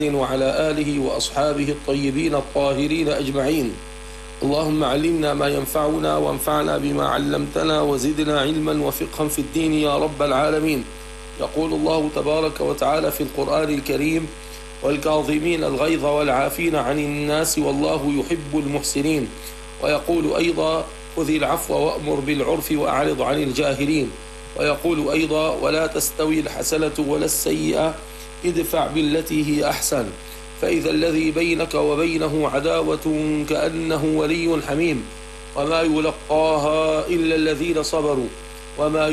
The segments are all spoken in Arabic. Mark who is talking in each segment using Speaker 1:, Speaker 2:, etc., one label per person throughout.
Speaker 1: وعلى آله وأصحابه الطيبين الطاهرين أجمعين. اللهم علمنا ما ينفعنا وانفعنا بما علمتنا وزدنا علما وفقها في الدين يا رب العالمين. يقول الله تبارك وتعالى في القرآن الكريم: والكاظمين الغيظ والعافين عن الناس والله يحب المحسنين. ويقول أيضا: خذ العفو وأمر بالعرف وأعرض عن الجاهلين. ويقول أيضا: ولا تستوي الحسنة ولا السيئة ادفع بالتي هي أحسن فإذا الذي بينك وبينه عداوة كأنه ولي حميم وما يلقاها إلا الذين صبروا وما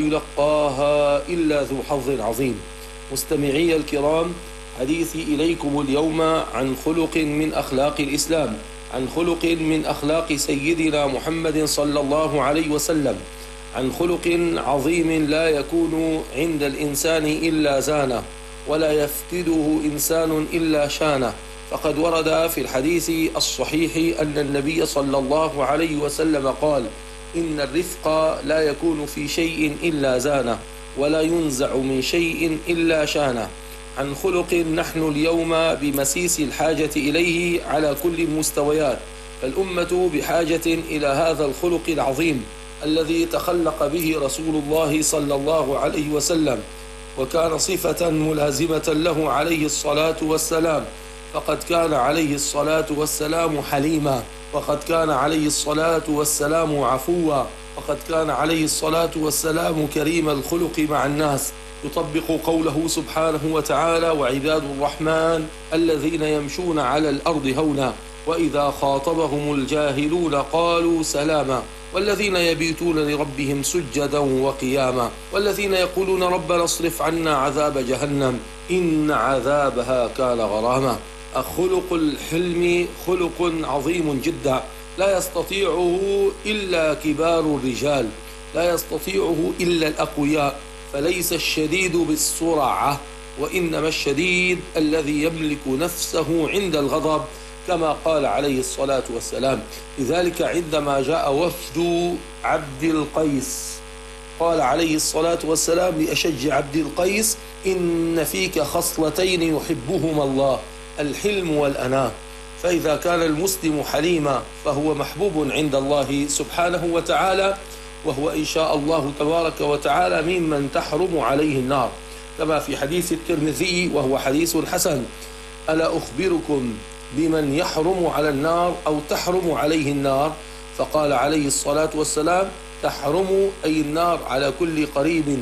Speaker 1: يلقاها إلا ذو حظ عظيم. مستمعي الكرام، حديثي إليكم اليوم عن خلق من أخلاق الإسلام، عن خلق من أخلاق سيدنا محمد صلى الله عليه وسلم، عن خلق عظيم لا يكون عند الإنسان إلا زانه ولا يفقده إنسان إلا شانه. فقد ورد في الحديث الصحيح أن النبي صلى الله عليه وسلم قال: إن الرفق لا يكون في شيء إلا زانه ولا ينزع من شيء إلا شانه. عن خلق نحن اليوم بمسيس الحاجة إليه على كل المستويات، فالأمة بحاجة إلى هذا الخلق العظيم الذي تخلق به رسول الله صلى الله عليه وسلم، وكان صفة ملازمة له عليه الصلاة والسلام. فقد كان عليه الصلاة والسلام حليما، وقد كان عليه الصلاة والسلام عفوا، وقد كان عليه الصلاة والسلام كريم الخلق مع الناس، يطبق قوله سبحانه وتعالى: وعباد الرحمن الذين يمشون على الأرض هونا وإذا خاطبهم الجاهلون قالوا سلاما، والذين يبيتون لربهم سجدا وقياما، والذين يقولون ربنا اصرف عنا عذاب جهنم إن عذابها كان غراما. خلق الحلم خلق عظيم جدا لا يستطيعه إلا كبار الرجال، لا يستطيعه إلا الأقوياء، فليس الشديد بالسرعة، وإنما الشديد الذي يملك نفسه عند الغضب، كما قال عليه الصلاة والسلام. لذلك عندما جاء وفد عبد القيس قال عليه الصلاة والسلام لأشج عبد القيس: إن فيك خصلتين يحبهما الله، الحلم والأناة. فإذا كان المسلم حليما فهو محبوب عند الله سبحانه وتعالى، وهو إن شاء الله تبارك وتعالى ممن تحرم عليه النار، كما في حديث الترمذي وهو حديث حسن: ألا أخبركم بمن يحرم على النار أو تحرم عليه النار؟ فقال عليه الصلاة والسلام: تحرم أي النار على كل قريب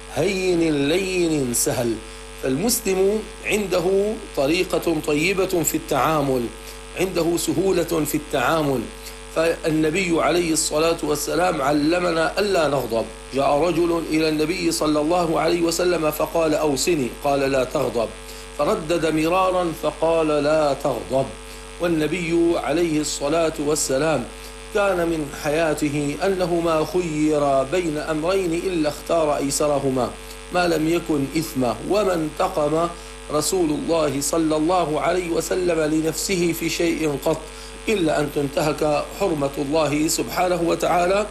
Speaker 1: هين لين سهل. فالمسلم عنده طريقة طيبة في التعامل، عنده سهولة في التعامل. فالنبي عليه الصلاة والسلام علمنا ألا نغضب. جاء رجل إلى النبي صلى الله عليه وسلم فقال: أوصني، قال: لا تغضب. فردد مرارا فقال: لا تغضب. والنبي عليه الصلاة والسلام كان من حياته أنه ما خير بين أمرين إلا اختار أيسرهما ما لم يكن إثما، وما انتقم رسول الله صلى الله عليه وسلم لنفسه في شيء قط إلا أن تنتهك حرمة الله سبحانه وتعالى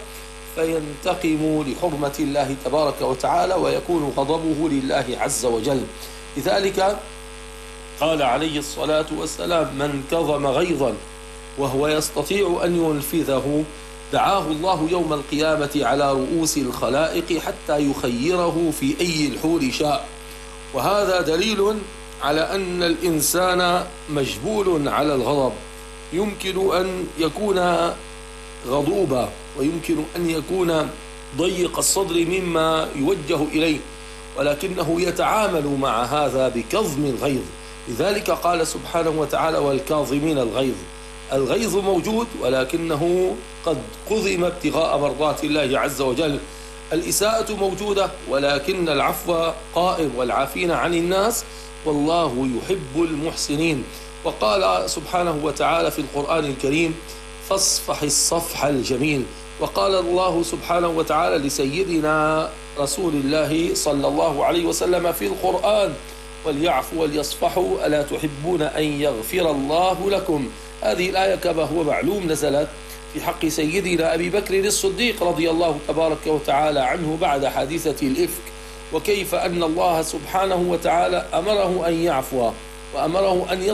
Speaker 1: فينتقم لحرمة الله تبارك وتعالى ويكون غضبه لله عز وجل. لذلك قال عليه الصلاة والسلام: من كظم غيظا وهو يستطيع أن ينفذه دعاه الله يوم القيامة على رؤوس الخلائق حتى يخيره في أي الحور شاء. وهذا دليل على أن الإنسان مجبول على الغضب، يمكن أن يكون غضوبا ويمكن أن يكون ضيق الصدر مما يوجه إليه، ولكنه يتعامل مع هذا بكظم الغيظ. لذلك قال سبحانه وتعالى: والكاظمين الغيظ. الغيظ موجود ولكنه قد قذم ابتغاء مرضات الله عز وجل. الإساءة موجودة ولكن العفو قائم، والعافين عن الناس والله يحب المحسنين. وقال سبحانه وتعالى في القرآن الكريم: فاصفح الصفح الجميل. وقال الله سبحانه وتعالى لسيدنا رسول الله صلى الله عليه وسلم في القرآن: وليعفوا وليصفحوا ألا تحبون أن يغفر الله لكم. هذه الآية كما هو معلوم نزلت في حق سيدنا أبي بكر الصديق رضي الله تبارك وتعالى عنه بعد حادثة الإفك، وكيف أن الله سبحانه وتعالى أمره أن يعفو وأمره أن